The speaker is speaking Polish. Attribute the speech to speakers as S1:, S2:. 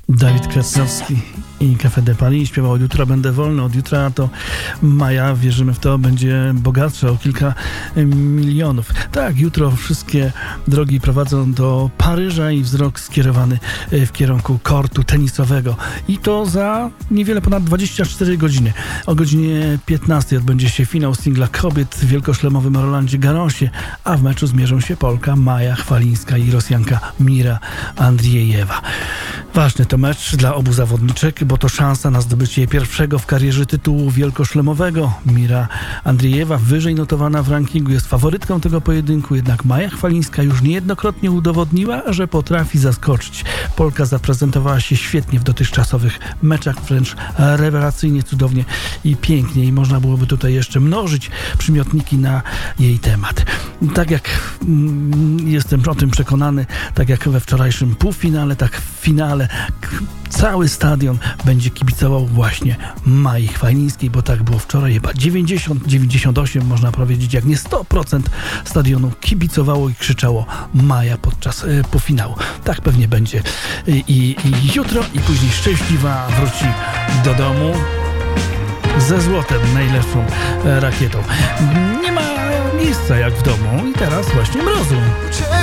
S1: Dawid Krasnowski i Café de Paris śpiewał: od jutra będę wolny, od jutra to Maja, wierzymy w to, będzie bogatsza o kilka milionów. Tak, jutro wszystkie drogi prowadzą do Paryża i wzrok skierowany w kierunku kortu tenisowego. I to za niewiele ponad 24 godziny. O godzinie 15 odbędzie się finał singla kobiet w wielkoszlemowym Rolandzie Garrosie, a w meczu zmierzą się Polka Maja Chwalińska i Rosjanka Mira Andriejewa. Ważny to mecz dla obu zawodniczek, bo to szansa na zdobycie pierwszego w karierze tytułu wielkoszlemowego. Mira Andriejewa, wyżej notowana w rankingu, jest faworytką tego pojedynku, jednak Maja Chwalińska już niejednokrotnie udowodniła, że potrafi zaskoczyć. Polka zaprezentowała się świetnie w dotychczasowych meczach, wręcz rewelacyjnie, cudownie i pięknie, i można byłoby tutaj jeszcze mnożyć przymiotniki na jej temat. Tak jak jestem o tym przekonany, tak jak we wczorajszym półfinale, tak w finale cały stadion będzie kibicował właśnie Mai Chwalińskiej, bo tak było wczoraj, chyba 90-98, można powiedzieć, jak nie 100% stadionu kibicowało i krzyczało Maja podczas półfinału. Tak pewnie będzie i jutro, i później szczęśliwa wróci do domu ze złotem, najlepszą rakietą. Nie ma miejsca jak w domu i teraz właśnie mrozu.